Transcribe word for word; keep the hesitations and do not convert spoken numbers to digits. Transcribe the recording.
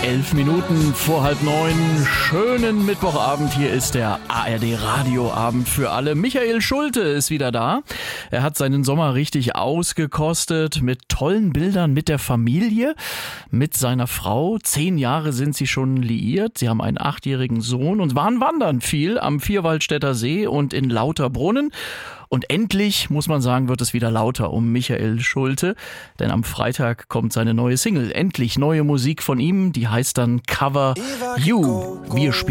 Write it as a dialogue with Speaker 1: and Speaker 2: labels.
Speaker 1: Elf Minuten vor halb neun. Schönen Mittwochabend. Hier ist der A R D Radioabend für alle. Michael Schulte ist wieder da. Er hat seinen Sommer richtig ausgekostet mit tollen Bildern mit der Familie, mit seiner Frau. Zehn Jahre sind sie schon liiert. Sie haben einen achtjährigen Sohn und waren wandern viel am Vierwaldstätter See und in Lauterbrunnen. Und endlich, muss man sagen, wird es wieder lauter um Michael Schulte, denn am Freitag kommt seine neue Single. Endlich neue Musik von ihm, die heißt dann Cover You. Wir spielen